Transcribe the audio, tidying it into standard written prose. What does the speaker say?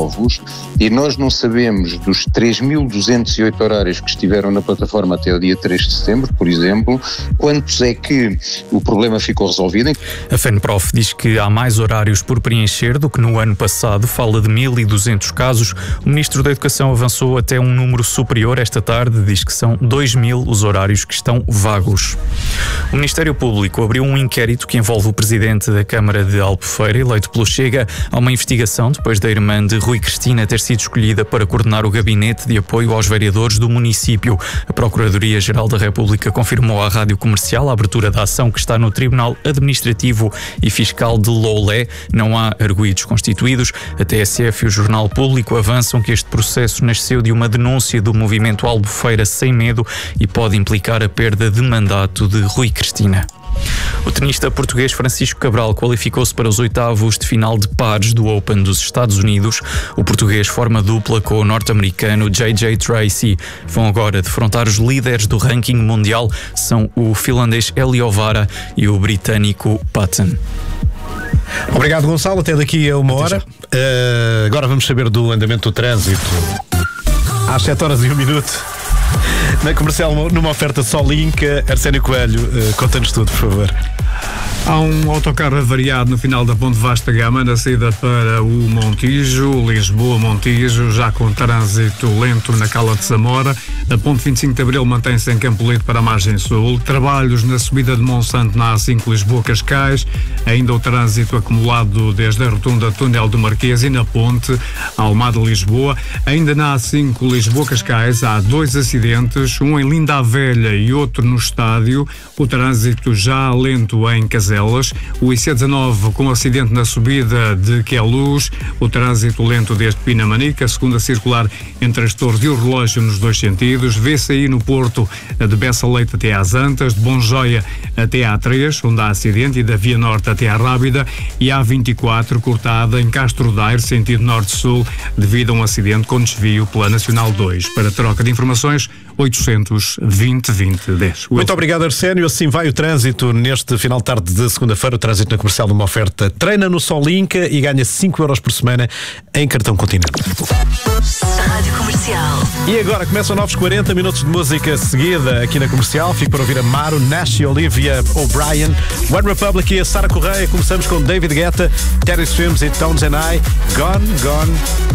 novos, e nós não sabemos dos 3.208 horários que estiveram na plataforma até o dia 3 de setembro, por exemplo, quantos é que o problema ficou resolvido. A FENPROF diz que há mais horários por preencher do que no ano passado, fala de 1.200 casos. O Ministro da Educação avançou até um número superior esta tarde, diz que são 2.000 os horários que estão vagos. O Ministério Público abriu um inquérito que envolve o Presidente da Câmara de Albufeira, eleito pelo Chega. Há uma investigação depois da irmã de Rui Cristina ter sido escolhida para coordenar o gabinete de apoio aos vereadores do município. A Procuradoria-Geral da República confirmou à Rádio Comercial a abertura da ação que está no Tribunal Administrativo e Fiscal de Loulé. Não há arguidos constituídos. A TSF e o Jornal Público avançam que este processo nasceu de uma denúncia do movimento Albufeira Sem Medo e pode implicar a perda de mandato de Rui Cristina. O tenista português Francisco Cabral qualificou-se para os oitavos de final de pares do Open dos Estados Unidos. O português forma dupla com o norte-americano J.J. Tracy. Vão agora defrontar os líderes do ranking mundial, são o finlandês Eliovara e o britânico Patton. Obrigado, Gonçalo. Até daqui a uma hora. Agora vamos saber do andamento do trânsito. Às 7h01. Na Comercial, numa oferta Solink, Arsénio Coelho, conta-nos tudo, por favor. Há um autocarro avariado no final da Ponte Vasta Gama, na saída para o Montijo, Lisboa-Montijo, já com trânsito lento na Cala de Zamora. A Ponte 25 de Abril mantém-se em Campolide para a margem sul. Trabalhos na subida de Monsanto na A5 Lisboa-Cascais. Ainda o trânsito acumulado desde a rotunda Túnel do Marquês e na Ponte Almada-Lisboa. Ainda na A5 Lisboa-Cascais há dois acidentes, um em Linda a Velha e outro no estádio. O trânsito já lento em Caselas. O IC19 com acidente na subida de Queluz. O trânsito lento desde Pinamanica, segunda circular entre as Torres e o Relógio nos dois sentidos. VCI no Porto de Bessa Leite até às Antas, de Bonjoia até à A3, onde há acidente, e da Via Norte até à Rábida, e a A24 cortada em Castro Daire, sentido norte-sul, devido a um acidente com desvio pela Nacional 2. Para troca de informações, 820-2010. Muito obrigado, Arsénio. Assim vai o trânsito neste final de tarde de segunda-feira. O trânsito na Comercial numa oferta Treina no Solink e ganha 5 euros por semana em cartão Continente. Rádio Comercial. E agora começam novos 40 minutos de música seguida aqui na Comercial. Fico para ouvir a Maro, Nash e Olivia O'Brien, One Republic e a Sara Correia. Começamos com David Guetta, Terry Swims e Tones and I, Gone, Gone, Gone.